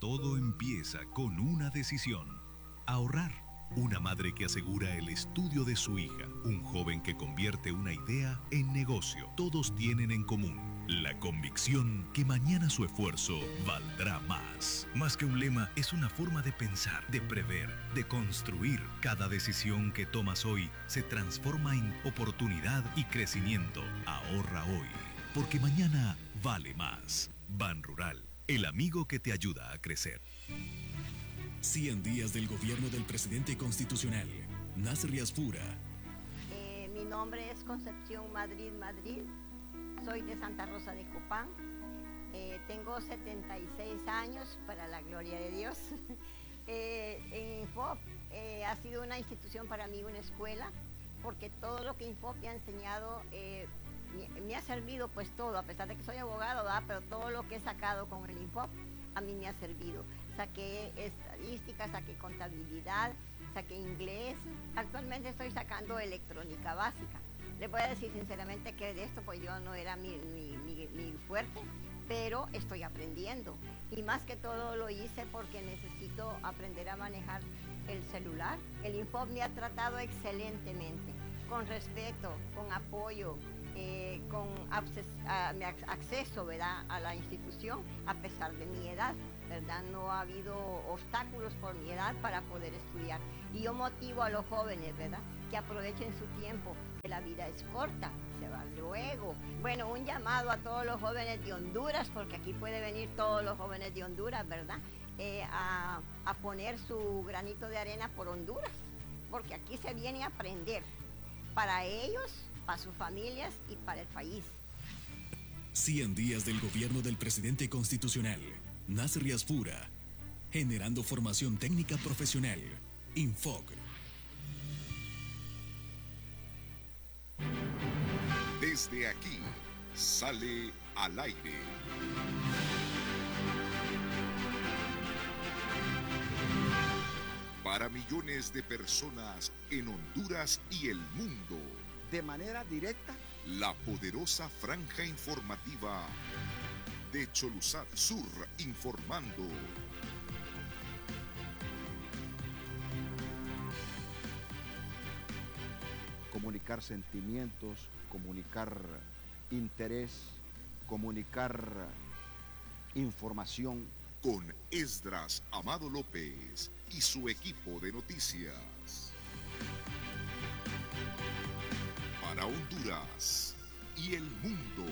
Todo empieza con una decisión: ahorrar. Una madre que asegura el estudio de su hija. Un joven que convierte una idea en negocio. Todos tienen en común la convicción que mañana su esfuerzo valdrá más. Más que un lema, es una forma de pensar, de prever, de construir. Cada decisión que tomas hoy se transforma en oportunidad y crecimiento. Ahorra hoy, porque mañana vale más. Ban Rural, el amigo que te ayuda a crecer. 100 días del gobierno del presidente constitucional, Nasri Aspura. Mi nombre es Concepción Madrid. Soy de Santa Rosa de Copán. Tengo 76 años, para la gloria de Dios. En Infop ha sido una institución para mí, una escuela, porque todo lo que Infop me ha enseñado me ha servido, pues todo, a pesar de que soy abogado, ¿verdad? Pero todo lo que he sacado con el Infop a mí me ha servido. Saqué estadística, saqué contabilidad, saqué inglés. Actualmente estoy sacando electrónica básica. Les voy a decir sinceramente que de esto pues yo no era mi fuerte, pero estoy aprendiendo. Y más que todo lo hice porque necesito aprender a manejar el celular. El Infop me ha tratado excelentemente, con respeto, con apoyo, con acceso, ¿verdad?, a la institución, a pesar de mi edad, ¿verdad? No ha habido obstáculos por mi edad para poder estudiar. Y yo motivo a los jóvenes, ¿verdad?, que aprovechen su tiempo, que la vida es corta, se va luego. Bueno, un llamado a todos los jóvenes de Honduras, porque aquí puede venir todos los jóvenes de Honduras, ¿verdad?, a poner su granito de arena por Honduras, porque aquí se viene a aprender, para ellos, para sus familias y para el país. 100 días del gobierno del presidente constitucional, Nasri Aspura, generando formación técnica profesional, Infoc. Desde aquí, sale al aire. Para millones de personas en Honduras y el mundo. De manera directa, la poderosa franja informativa de Cholusat Sur, informando. Comunicar sentimientos, comunicar interés, comunicar información. Con Esdras Amado López y su equipo de noticias. Para Honduras y el mundo.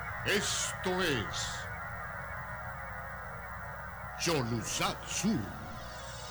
Esto es Cholusat Sur.